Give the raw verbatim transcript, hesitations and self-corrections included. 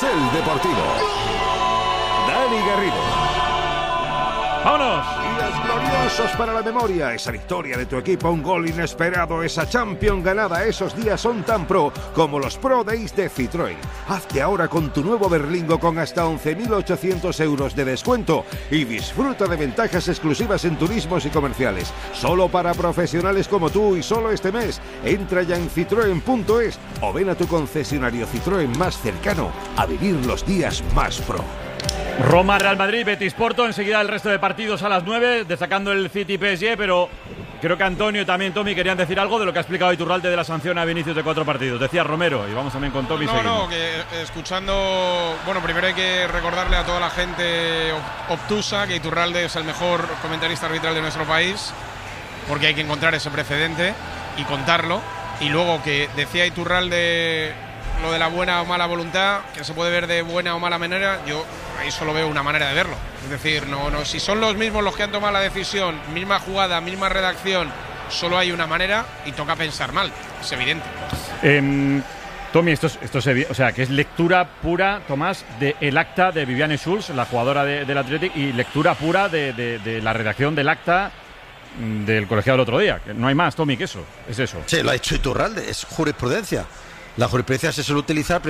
Carrusel Deportivo. Dani Garrido. ¡Vámonos! Días gloriosos para la memoria. Esa victoria de tu equipo, un gol inesperado, esa Champions ganada. Esos días son tan pro como los Pro Days de Citroën. Hazte ahora con tu nuevo Berlingo con hasta once mil ochocientos euros de descuento y disfruta de ventajas exclusivas en turismos y comerciales. Solo para profesionales como tú y solo este mes. Entra ya en citroen punto es o ven a tu concesionario Citroën más cercano a vivir los días más pro. Roma, Real Madrid, Betis, Porto. Enseguida el resto de partidos a las nueve, destacando el City P S G, pero creo que Antonio y también Tommy querían decir algo de lo que ha explicado Iturralde de la sanción a Vinicius de cuatro partidos. Decía Romero, y vamos también con Tommy. No, seguimos. no, que escuchando, bueno, primero hay que recordarle a toda la gente obtusa que Iturralde es el mejor comentarista arbitral de nuestro país, porque hay que encontrar ese precedente y contarlo. Y luego que decía Iturralde lo de la buena o mala voluntad, que se puede ver de buena o mala manera, yo ahí solo veo una manera de verlo. Es decir, no, no, si son los mismos los que han tomado la decisión, misma jugada, misma redacción, solo hay una manera y toca pensar mal, es evidente. Eh, Tommy, esto es, esto es evi- o sea, que es lectura pura, Tomás, del acta de Viviane Schulz, la jugadora de, del Athletic, y lectura pura de, de, de la redacción del acta del colegiado del otro día. Que no hay más, Tommy, que eso. Es eso. Sí, lo ha hecho Iturralde, es jurisprudencia. La jurisprudencia se suele utilizar